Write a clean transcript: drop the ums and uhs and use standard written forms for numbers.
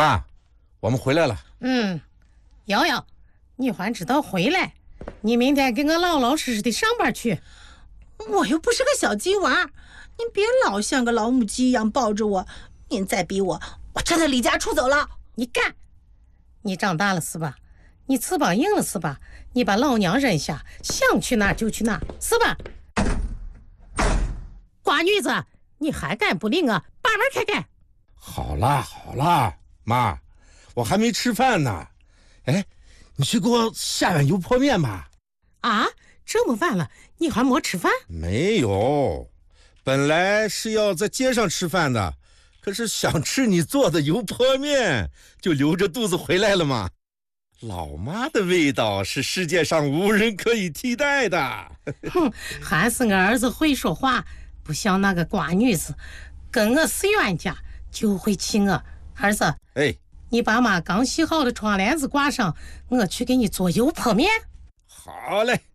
妈，我们回来了。 瑶瑶，你还知道回来？你明天给我老老实实的上班去。 我又不是个小鸡娃，您别老像个老母鸡一样抱着我。您再逼我，我真的离家出走了。 你干！你长大了是吧？你翅膀硬了是吧？你把老娘扔下，想去哪就去哪是吧？瓜女子，你还敢不理我？把门开开！ 好啦，妈，我还没吃饭呢。哎，你去给我下碗油泼面吧。 啊，这么晚了，你还没吃饭？ 没有，本来是要在街上吃饭的，可是想吃你做的油泼面，就留着肚子回来了嘛。老妈的味道是世界上无人可以替代的。 哼，还是我儿子会说话，不像那个瓜女子，跟我是冤家就会气我。儿子， 哎， 你把妈刚洗好的窗帘子挂上，我去给你做油泼面。 好嘞。